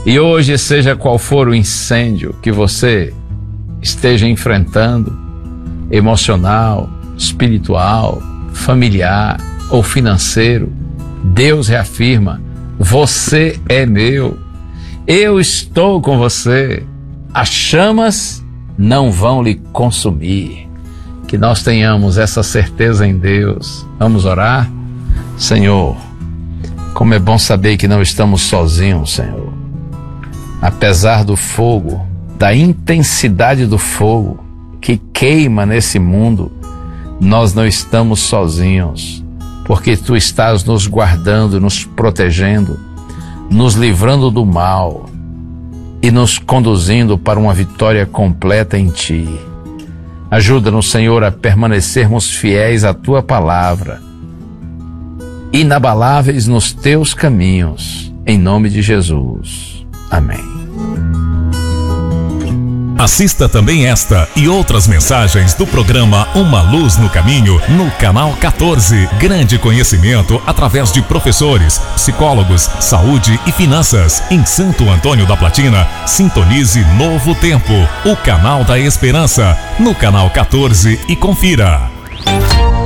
E hoje, seja qual for o incêndio que você esteja enfrentando, emocional, espiritual, familiar ou financeiro, Deus reafirma: você é meu, eu estou com você, as chamas não vão lhe consumir. Que nós tenhamos essa certeza em Deus. Vamos orar? Senhor, como é bom saber que não estamos sozinhos, Senhor. Apesar do fogo, da intensidade do fogo que queima nesse mundo, nós não estamos sozinhos, porque Tu estás nos guardando, nos protegendo, nos livrando do mal e nos conduzindo para uma vitória completa em Ti. Ajuda-nos, Senhor, a permanecermos fiéis à Tua palavra, inabaláveis nos Teus caminhos, em nome de Jesus. Amém. Assista também esta e outras mensagens do programa Uma Luz no Caminho no canal 14. Grande conhecimento através de professores, psicólogos, saúde e finanças. Em Santo Antônio da Platina, sintonize Novo Tempo, o canal da esperança, no canal 14 e confira.